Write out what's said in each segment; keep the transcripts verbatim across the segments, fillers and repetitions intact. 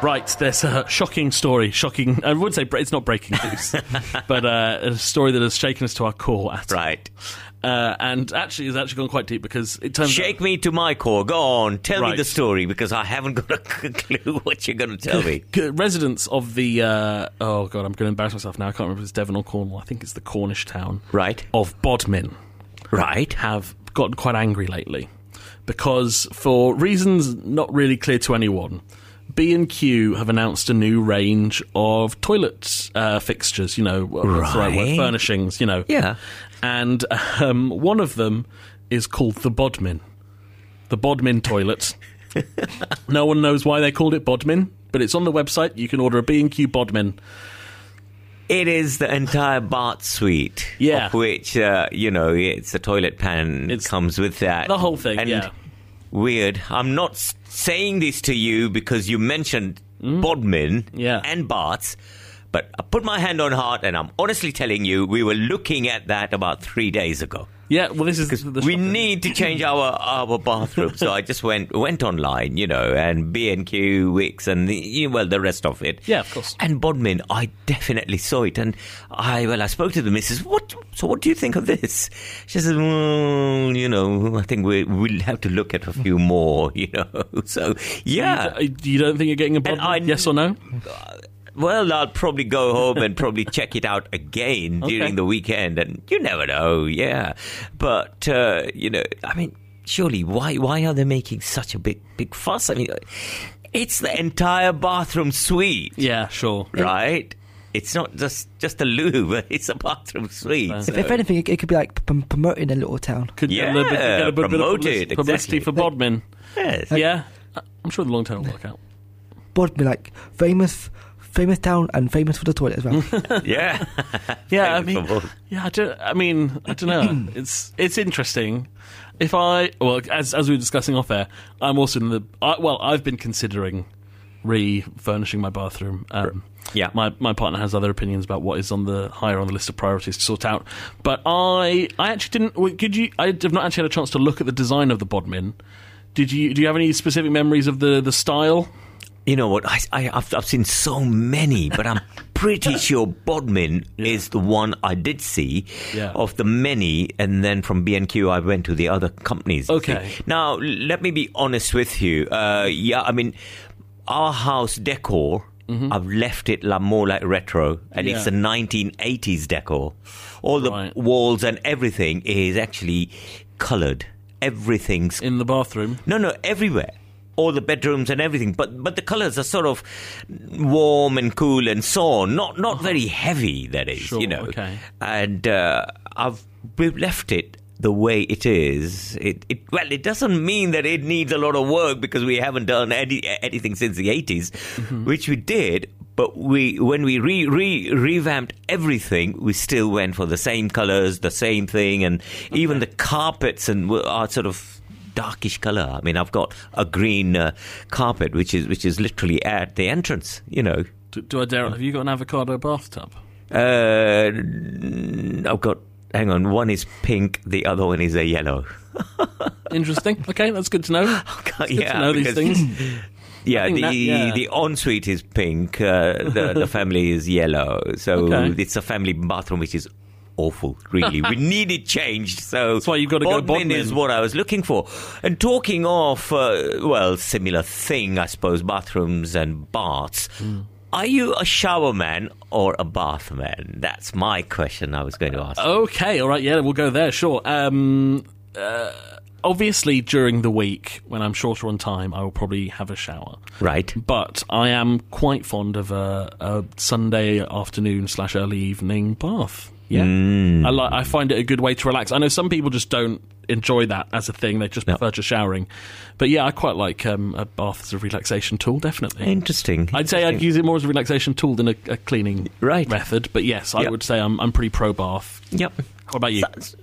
Right, there's a shocking story. Shocking. I would say it's not breaking news, but uh, a story that has shaken us to our core. At, Right. Uh, and actually has actually gone quite deep because it turns Shake out... me to my core. Go on. Tell Right. me the story because I haven't got a clue what you're going to tell me. Residents of the... Uh, oh, God, I'm going to embarrass myself now. I can't remember if it's Devon or Cornwall. I think it's the Cornish town. Right. Of Bodmin. Right. Have gotten quite angry lately because for reasons not really clear to anyone... B and Q have announced a new range of toilet uh, fixtures, you know, what's the right word? Right. Furnishings, you know. Yeah. And um, one of them is called the Bodmin. The Bodmin toilet. No one knows why they called it Bodmin, but it's on the website. You can order a B and Q Bodmin. It is the entire bath suite, Yeah. of which, uh, you know, it's a toilet pan It's comes with that. the whole thing, and yeah. Weird. I'm not s- saying this to you because you mentioned Bodmin Yeah. and baths, but I put my hand on heart and I'm honestly telling you, we were looking at that about three days ago. Yeah, well, this is the We shocking- need to change our, our bathroom. So I just went went online, you know, and B and Q, Wix, and the, you- well, the rest of it. Yeah, of course. And Bodmin, I definitely saw it. And I, well, I spoke to the missus. What? So what do you think of this? She said, well, you know, I think we, we'll have to look at a few more, you know. So, yeah. You, you don't think you're getting a And Bodmin? I- Yes or no? Well, I'll probably go home and probably check it out again Okay. during the weekend, and you never know, yeah. But uh, you know, I mean, surely why why are they making such a big big fuss? I mean, it's the entire bathroom suite, Yeah, sure. right? It's not just just a loo, but it's a bathroom suite. If- so- If anything, it, it could be like p- promoting a little town. Could get Yeah, a little bit, get a bit, bit of promote publicity, it, publicity exactly. for Bodmin. yes. Yeah, I'm sure the long term will work out. Bodmin, like famous, famous town and famous for the toilet as well. yeah, Yeah, I Famous mean, for both. yeah, I, don't, I mean, I don't know. It's it's interesting. If I well, as as we were discussing off air, I'm also in the I, well. I've been considering refurnishing my bathroom. Um, Yeah. my my partner has other opinions about what is on the higher on the list of priorities to sort out. But I I actually didn't. well, Could you? I have not actually had a chance to look at the design of the Bodmin. Did you? Do you have any specific memories of the the style? You know what? I, I, I've, I've seen so many, but I'm pretty sure Bodmin is the one I did see Yeah. of the many, and then from B and Q I went to the other companies. Okay. Now, let me be honest with you. Uh, yeah, I mean, our house decor, I've left it la- more like retro, and Yeah. it's a nineteen eighties decor. All the Right. walls and everything is actually coloured. Everything's In the bathroom? no, no, everywhere. All the bedrooms and everything, but but the colours are sort of warm and cool and so on. Not not very heavy, that is, Sure, you know. okay. And uh, I've we've left it the way it is. It, it well, it doesn't mean that it needs a lot of work because we haven't done any, anything since the eighties, Mm-hmm. which we did. But we when we re, re revamped everything, we still went for the same colours, the same thing, and even the carpets and were- are sort of darkish color. I mean, I've got a green uh, carpet, which is which is literally at the entrance. You know, Do, do I dare? Have you got an avocado bathtub? uh, I've got. Hang on, one is pink, the other one is a yellow. Interesting. Okay, that's good to know. It's good yeah, to know these because- things. Yeah, I think the that- yeah. the ensuite is pink. Uh, the the family is yellow. So Okay. it's a family bathroom, which is awful. Really, we need it changed. So That's why you've got to go Bodmin Bodmin. is what I was looking for. And talking of uh, well, similar thing, I suppose, bathrooms and baths. Mm. Are you a shower man or a bath man? That's my question I was going to ask. Okay, all right, yeah, we'll go there, sure. Um, uh, obviously, during the week, when I'm shorter on time, I will probably have a shower. Right. But I am quite fond of a, a Sunday afternoon slash early evening bath. Yeah, Mm. I like. I find it a good way to relax. I know some people just don't enjoy that as a thing; they just No. prefer to showering. But yeah, I quite like um, a bath as a relaxation tool. Definitely, Interesting. I'd say I'd use it more as a relaxation tool than a, a cleaning Right. method. But yes, I Yep. would say I'm I'm pretty pro bath. Yep. What about you? So-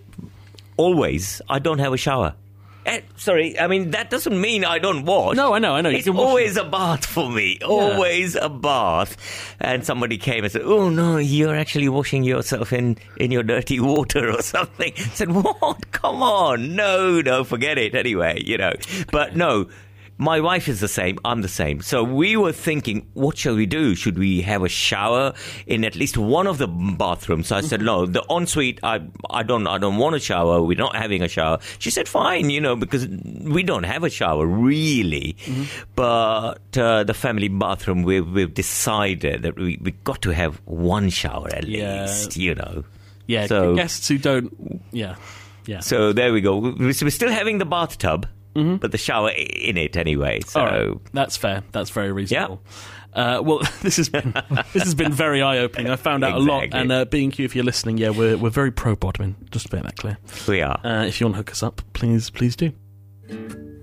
always, I don't have a shower. Eh, sorry, I mean, that doesn't mean I don't wash. No, I know, I know. You It's can wash always a bath for me. Always a bath. And somebody came and said, oh, no, you're actually washing yourself in, in your dirty water or something. I said, what? Come on. No, no, forget it anyway, you know. But no, My wife is the same. I'm the same. So we were thinking, what shall we do? Should we have a shower in at least one of the bathrooms? So I said, no, the ensuite, I, I don't, I don't want a shower. We're not having a shower. She said, fine, you know, because we don't have a shower really. Mm-hmm. But uh, the family bathroom, we, we've decided that we we got to have one shower at Yeah. least, you know. Yeah, So- guests who don't. Yeah, yeah. So there we go. We're still having the bathtub, mm-hmm. but the shower in it anyway. So All right. That's fair. That's very reasonable. Uh, well, this has been this has been very eye opening. I found out Exactly. a lot. And uh, B and Q, if you're listening, yeah, we're we're very pro Bodmin. Just to make that clear. we are. Uh, if you want to hook us up, please please do.